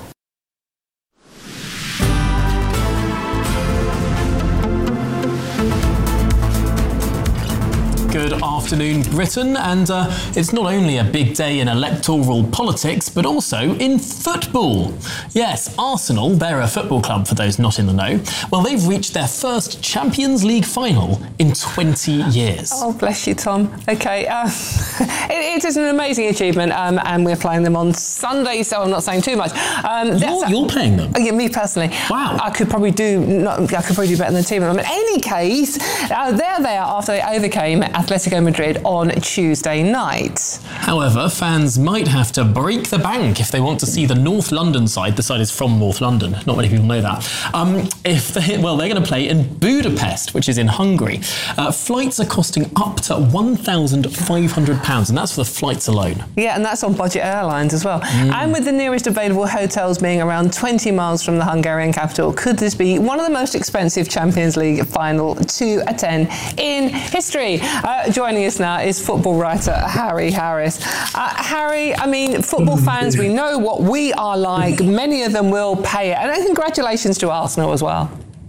Good afternoon, Britain, and uh, it's not only a big day in electoral politics, but also in football. Yes, Arsenal, they're a football club for those not in the know. Well, they've reached their first Champions League final in twenty years. Oh, bless you, Tom. OK, uh, it, it is an amazing achievement, um, and we're playing them on Sunday, so I'm not saying too much. Um, you're, you're playing them? Oh, yeah, me personally. Wow. I could probably do not, I could probably do better than the team. In any case, uh, they're there after they overcame Atletico Madrid on Tuesday night. However, fans might have to break the bank if they want to see the North London side. The side is from North London. Not many people know that. Um, if they, well, they're going to play in Budapest, which is in Hungary. Uh, flights are costing up to one thousand five hundred pounds, and that's for the flights alone. Yeah, and that's on budget airlines as well. Mm. And with the nearest available hotels being around twenty miles from the Hungarian capital, could this be one of the most expensive Champions League final to attend in history? Uh, joining us now is football writer Harry Harris. Uh, Harry, I mean, football fans, we know what we are like. Many of them will pay it. And congratulations to Arsenal as well.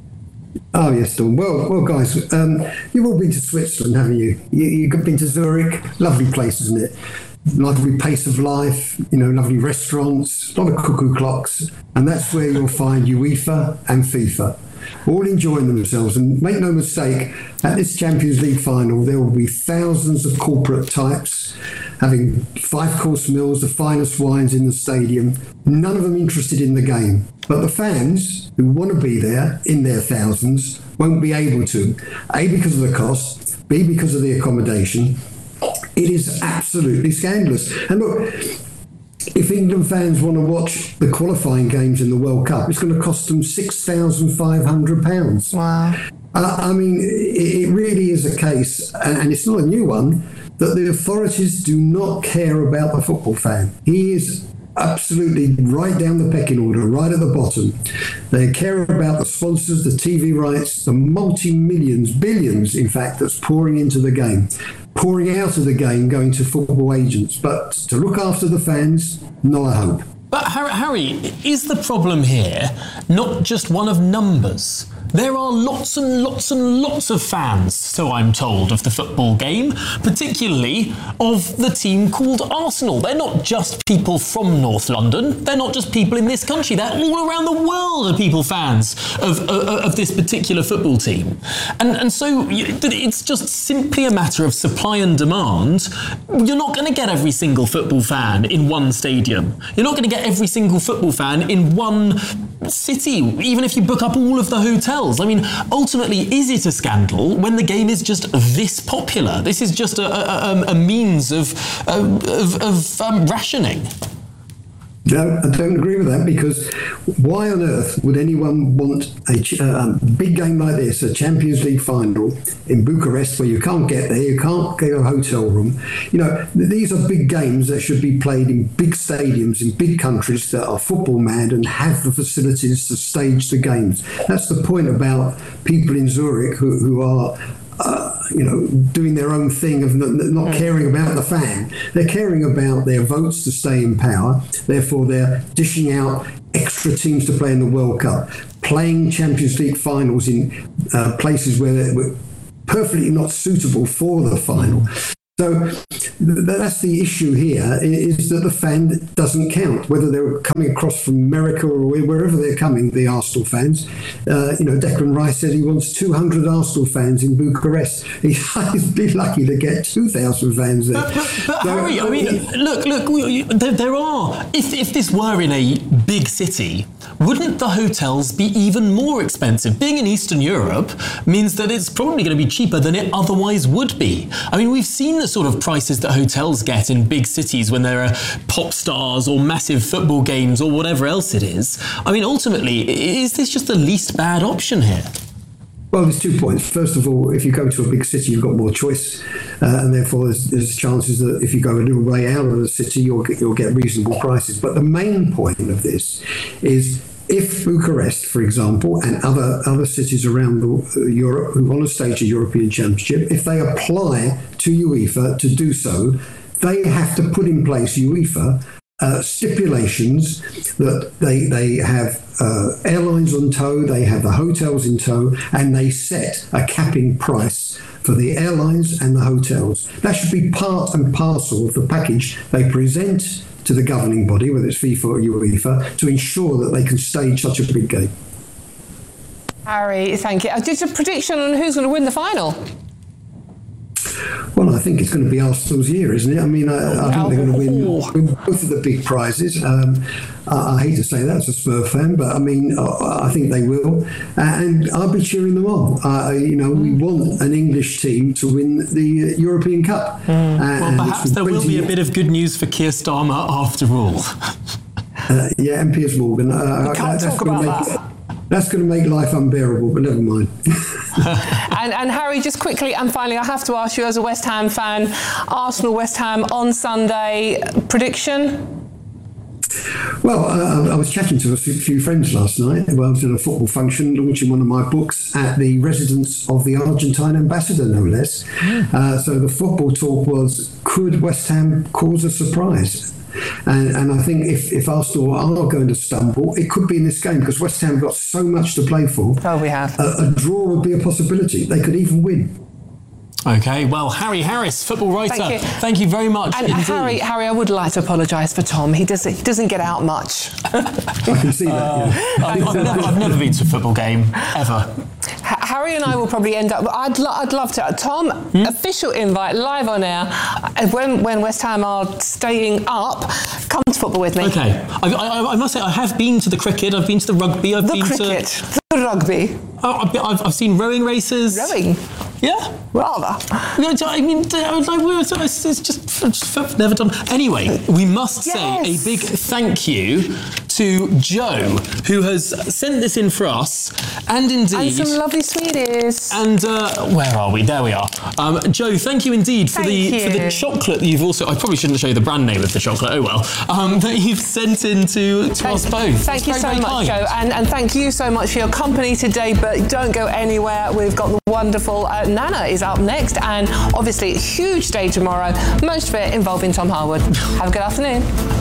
Oh, yes, Dawn. Well, well, guys, um, you've all been to Switzerland, haven't you? you? You've been to Zurich. Lovely place, isn't it? Lovely pace of life, you know, lovely restaurants, a lot of cuckoo clocks. And that's where you'll find UEFA and FIFA, all enjoying themselves. And make no mistake, at this Champions League final, there will be thousands of corporate types having five-course meals, the finest wines in the stadium, none of them interested in the game. But the fans who want to be there in their thousands won't be able to, A, because of the cost, B, because of the accommodation. It is absolutely scandalous. And look, if England fans want to watch the qualifying games in the World Cup, it's going to cost them six thousand five hundred pounds. Wow. Uh, I mean, it, it really is a case, and, and it's not a new one, that the authorities do not care about the football fan. He is absolutely right down the pecking order, right at the bottom. They care about the sponsors, the T V rights, the multi-millions, billions, in fact, that's pouring into the game. Pouring out of the game, going to football agents. But to look after the fans, not a hope. But Harry, is the problem here not just one of numbers? There are lots and lots and lots of fans, so I'm told, of the football game, particularly of the team called Arsenal. They're not just people from North London. They're not just people in this country. They're all around the world are people fans of, of, of this particular football team. And, and so it's just simply a matter of supply and demand. You're not going to get every single football fan in one stadium. You're not going to get every single football fan in one city, even if you book up all of the hotels. I mean, ultimately, is it a scandal when the game is just this popular? This is just a, a, a means of, of, of um, rationing. No, I don't agree with that, because why on earth would anyone want a uh, big game like this, a Champions League final in Bucharest, where you can't get there, you can't get a hotel room? You know, these are big games that should be played in big stadiums in big countries that are football mad and have the facilities to stage the games. That's the point about people in Zurich who, who are Uh, you know, doing their own thing of not, not caring about the fan. They're caring about their votes to stay in power. Therefore, they're dishing out extra teams to play in the World Cup, playing Champions League finals in uh, places where they're perfectly not suitable for the final. So that's the issue here, is that the fan doesn't count, whether they're coming across from America or wherever they're coming, the Arsenal fans. Uh, you know, Declan Rice said he wants two hundred Arsenal fans in Bucharest. He'd be lucky to get two thousand fans there. But, but, but so, Harry, I mean, look, look, there, there are, if, if this were in a big city, wouldn't the hotels be even more expensive? Being in Eastern Europe means that it's probably going to be cheaper than it otherwise would be. I mean, we've seen the sort of prices that hotels get in big cities when there are pop stars or massive football games or whatever else it is. I mean, ultimately, is this just the least bad option here? Well, there's two points. First of all, if you go to a big city, you've got more choice, uh, and therefore there's, there's chances that if you go a little way out of the city, you'll get, you'll get reasonable prices. But the main point of this is, if Bucharest, for example, and other, other cities around the, uh, Europe who want to stage a European Championship, if they apply to UEFA to do so, they have to put in place, UEFA, uh, stipulations that they, they have uh, airlines on tow, they have the hotels in tow, and they set a capping price for the airlines and the hotels. That should be part and parcel of the package they present to the governing body, whether it's FIFA or UEFA, to ensure that they can stage such a big game. Harry, thank you. Just a prediction on who's going to win the final? Well, I think it's going to be Arsenal's year, isn't it? I mean, I, I think they're going to win, win both of the big prizes. Um, I, I hate to say that as a Spurs fan, but I mean, I, I think they will. And I'll be cheering them on. Uh, you know, we want an English team to win the European Cup. Mm. Uh, well, perhaps there will be a bit of good news for Keir Starmer after all. uh, yeah, and Piers Morgan. Uh, we can't that, talk about make, that. That's going to make life unbearable, but never mind. and, and Harry, just quickly and finally, I have to ask you as a West Ham fan, Arsenal-West Ham on Sunday, prediction? Well, uh, I was chatting to a few friends last night. Well, I was at a football function launching one of my books at the residence of the Argentine ambassador, no less. Mm. Uh, so the football talk was, could West Ham cause a surprise? And, and I think if, if Arsenal are going to stumble, it could be in this game, because West Ham have got so much to play for. Oh, we have. A, a draw would be a possibility. They could even win. Okay, well, Harry Harris, football writer, thank you, thank you very much. And Harry, Harry, I would like to apologise for Tom. He doesn't, he doesn't get out much. I can see that. Yeah. Uh, I've, never, I've never been to a football game, ever. H- Harry and I will probably end up. I'd, lo- I'd love to. Tom, hmm? official invite live on air. When when West Ham are staying up, come to football with me. Okay, I, I, I must say I have been to the cricket. I've been to the rugby. I've the been cricket, to the rugby. Oh, I've, I've, I've seen rowing races. Rowing. Yeah, rather. I mean, it's just, just never done. Anyway, we must yes. say a big thank you to Joe, who has sent this in for us, and indeed, and some lovely sweeties. And uh, where are we? There we are. Um, Joe, thank you indeed for thank the you. for the chocolate that you've also. I probably shouldn't show you the brand name of the chocolate. Oh well, um, that you've sent in to, to thank, us both. Thank It's you very, so very much, kind. Joe, and and thank you so much for your company today. But don't go anywhere. We've got the wonderful uh, Nana is up next, and obviously a huge day tomorrow. Most of it involving Tom Harwood. Have a good afternoon.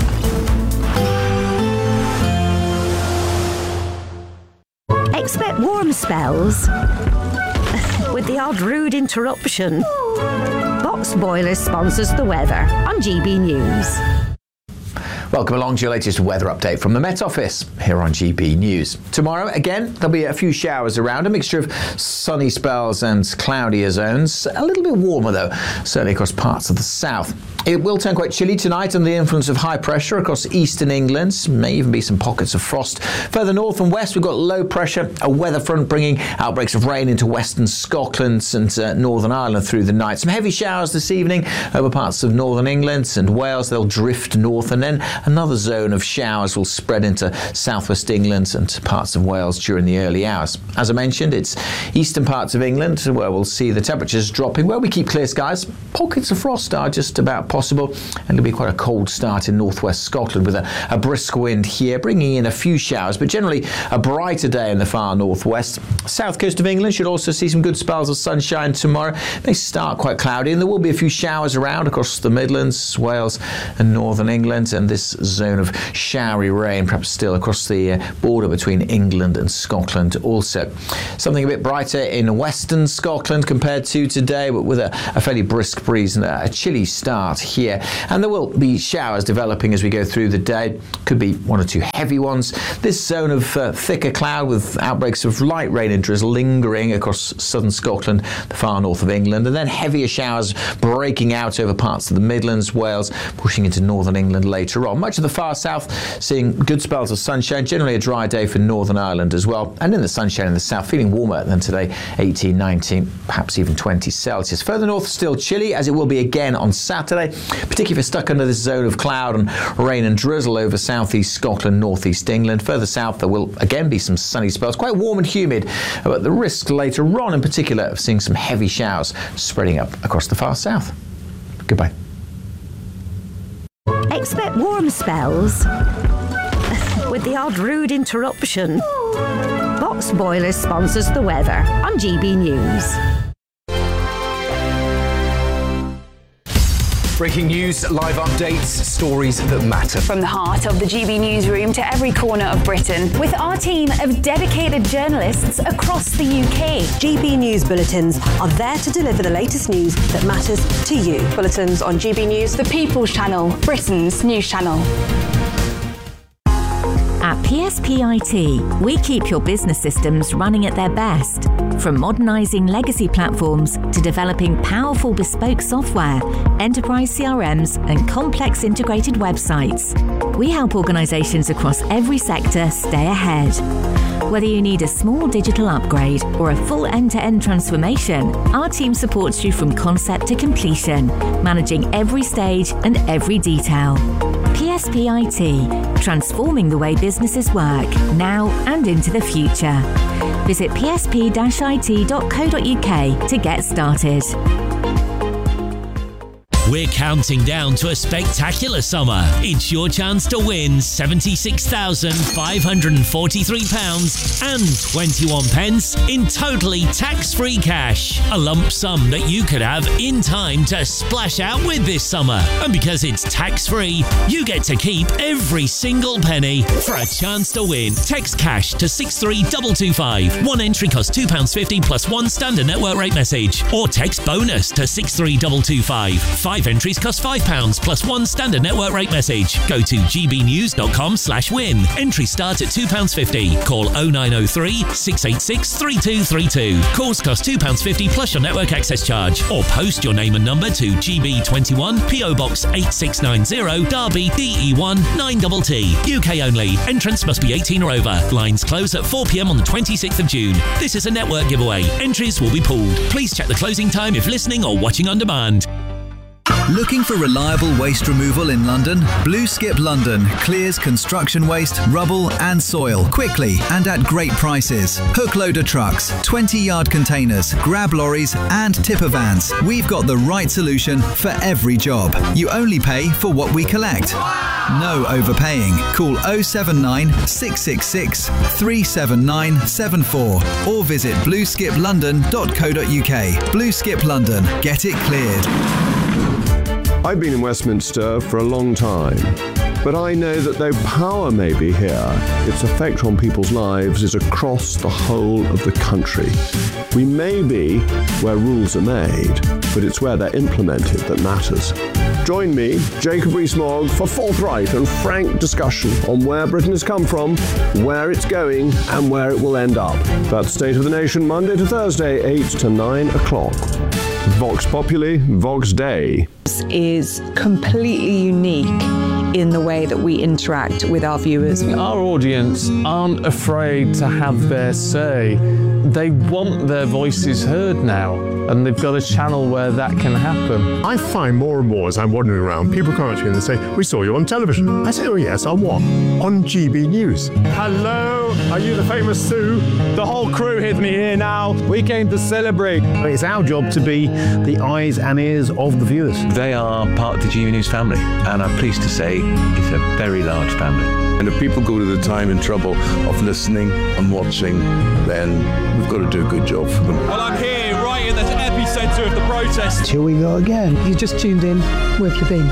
Expect warm spells with the odd rude interruption. Box Boilers sponsors the weather on G B News. Welcome along to your latest weather update from the Met Office here on G B News. Tomorrow, again, there'll be a few showers around, a mixture of sunny spells and cloudier zones. A little bit warmer, though, certainly across parts of the south. It will turn quite chilly tonight under the influence of high pressure across eastern England. May even be some pockets of frost. Further north and west, we've got low pressure, a weather front bringing outbreaks of rain into western Scotland and uh, Northern Ireland through the night. Some heavy showers this evening over parts of northern England and Wales. They'll drift north, and then another zone of showers will spread into southwest England and parts of Wales during the early hours. As I mentioned, it's eastern parts of England where we'll see the temperatures dropping. Where we keep clear skies, pockets of frost are just about possible, and it'll be quite a cold start in northwest Scotland with a, a brisk wind here, bringing in a few showers, but generally a brighter day in the far northwest. South coast of England should also see some good spells of sunshine tomorrow. They start quite cloudy, and there will be a few showers around across the Midlands, Wales and northern England, and this zone of showery rain perhaps still across the uh, border between England and Scotland also. Something a bit brighter in western Scotland compared to today, but with a, a fairly brisk breeze and a, a chilly start here. And there will be showers developing as we go through the day. Could be one or two heavy ones. This zone of uh, thicker cloud with outbreaks of light rain and drizzle lingering across southern Scotland, the far north of England, and then heavier showers breaking out over parts of the Midlands, Wales, pushing into northern England later on. Much of the far south seeing good spells of sunshine, generally a dry day for Northern Ireland as well. And in the sunshine in the south, feeling warmer than today, eighteen, nineteen, perhaps even twenty Celsius. Further north, still chilly, as it will be again on Saturday, particularly if you're stuck under this zone of cloud and rain and drizzle over southeast Scotland, northeast England. Further south, there will again be some sunny spells, quite warm and humid, but the risk later on in particular of seeing some heavy showers spreading up across the far south. Goodbye. Expect warm spells with the odd rude interruption. Box Boilers sponsors the weather on G B News. Breaking news, live updates, stories that matter. From the heart of the G B newsroom to every corner of Britain, with our team of dedicated journalists across the U K. G B News bulletins are there to deliver the latest news that matters to you. Bulletins on G B News, the People's Channel, Britain's news channel. At P S P I T, we keep your business systems running at their best. From modernising legacy platforms to developing powerful bespoke software, enterprise C R Ms and complex integrated websites, we help organisations across every sector stay ahead. Whether you need a small digital upgrade or a full end-to-end transformation, our team supports you from concept to completion, managing every stage and every detail. P S P I T, transforming the way businesses work, now and into the future. Visit p s p dash i t dot co dot u k to get started. We're counting down to a spectacular summer. It's your chance to win seventy-six thousand five hundred forty-three pounds and twenty-one pence in totally tax-free cash. A lump sum that you could have in time to splash out with this summer. And because it's tax-free, you get to keep every single penny. For a chance to win, text cash to six three two two five. One entry costs two pounds fifty plus one standard network rate message. Or text bonus to six three two two five. Five entries cost five pounds plus one standard network rate message. Go to g b news dot com slash win. Entry starts at two pounds fifty. Call oh nine oh three, six eight six, three two three two. Calls cost two pounds fifty plus your network access charge. Or post your name and number to G B twenty-one, P O Box eight six nine zero, Derby, D E one nine T T. U K only. Entrance must be eighteen or over. Lines close at four p m on the twenty-sixth of June. This is a network giveaway. Entries will be pooled. Please check the closing time if listening or watching on demand. Looking for reliable waste removal in London? Blue Skip London clears construction waste, rubble and soil quickly and at great prices. Hook loader trucks, twenty yard containers, grab lorries and tipper vans. We've got the right solution for every job. You only pay for what we collect. No overpaying. Call oh seven nine, six six six, three seven nine seven four or visit blue skip london dot co dot u k. Blue Skip London. Get it cleared. I've been in Westminster for a long time, but I know that though power may be here, its effect on people's lives is across the whole of the country. We may be where rules are made, but it's where they're implemented that matters. Join me, Jacob Rees-Mogg, for forthright and frank discussion on where Britain has come from, where it's going, and where it will end up. That's State of the Nation, Monday to Thursday, eight to nine o'clock. Vox Populi, Vox Dei. This is completely unique in the way that we interact with our viewers. Our audience aren't afraid to have their say. They want their voices heard now, and they've got a channel where that can happen. I find more and more as I'm wandering around, people come up to me and they say, "We saw you on television." I say, "Oh yes, on what?" "On G B News." Hello, are you the famous Sue? The whole crew with me here now. We came to celebrate. It's our job to be the eyes and ears of the viewers. They are part of the G B News family, and I'm pleased to say it's a very large family. And if people go to the time and trouble of listening and watching, then we've got to do a good job for them. Well, I'm here right in the epicentre of the protest. Here we go again. You just tuned in. Where have you been?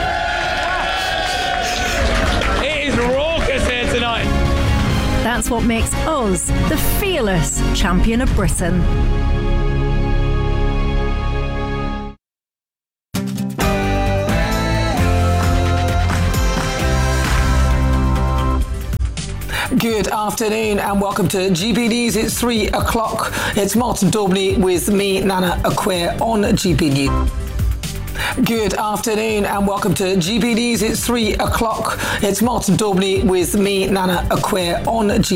It is raucous here tonight. That's what makes us the fearless champion of Britain. Good afternoon and welcome to G B News. It's three o'clock. It's Martin Daubney with me, Nana Acquair, on G B News. Good afternoon and welcome to G B News. It's three o'clock. It's Martin Daubney with me, Nana Acquair, on G B News.